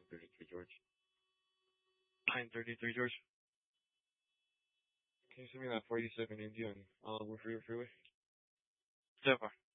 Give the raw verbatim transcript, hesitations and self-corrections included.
thirty-three George. nine thirty-three George. Can you send me that forty-seven India on Olive Freeway? Freeway? Seven.